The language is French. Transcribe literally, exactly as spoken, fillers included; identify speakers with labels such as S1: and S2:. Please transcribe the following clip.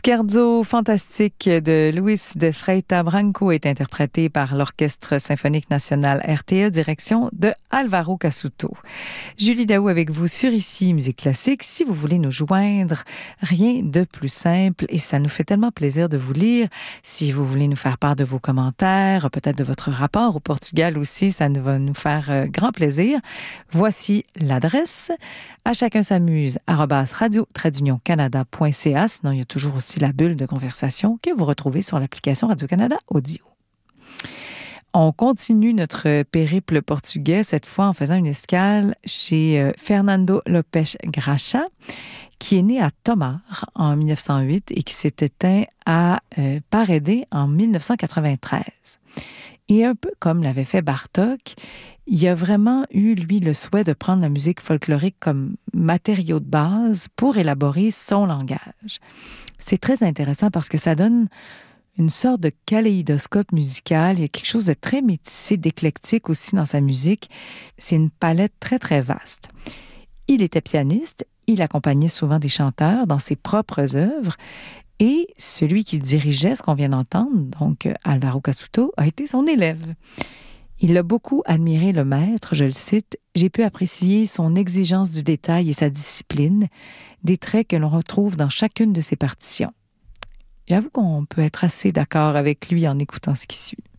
S1: Scherzo fantastique de Luis de Freitas Branco est interprété par l'Orchestre symphonique national R T E, direction de Alvaro Cassuto. Julie Daou avec vous sur Ici Musique Classique. Si vous voulez nous joindre, rien de plus simple et ça nous fait tellement plaisir de vous lire. Si vous voulez nous faire part de vos commentaires, peut-être de votre rapport au Portugal aussi, ça va nous faire grand plaisir. Voici l'adresse. À chacun s'amuse, arobase radio-canada.ca. Sinon, il y a toujours aussi la bulle de conversation que vous retrouvez sur l'application Radio-Canada Audio. On continue notre périple portugais, cette fois en faisant une escale chez Fernando Lopes Graxa, qui est né à Tomar en mille neuf cent huit et qui s'est éteint à euh, Paredé en mille neuf cent quatre-vingt-treize. Et un peu comme l'avait fait Bartók, il a vraiment eu, lui, le souhait de prendre la musique folklorique comme matériau de base pour élaborer son langage. C'est très intéressant parce que ça donne une sorte de kaléidoscope musical. Il y a quelque chose de très métissé, d'éclectique aussi dans sa musique. C'est une palette très, très vaste. Il était pianiste, il accompagnait souvent des chanteurs dans ses propres œuvres et celui qui dirigeait ce qu'on vient d'entendre, donc Alvaro Cassuto, a été son élève. Il a beaucoup admiré le maître, je le cite, « J'ai pu apprécier son exigence du détail et sa discipline, des traits que l'on retrouve dans chacune de ses partitions. » J'avoue qu'on peut être assez d'accord avec lui en écoutant ce qui suit.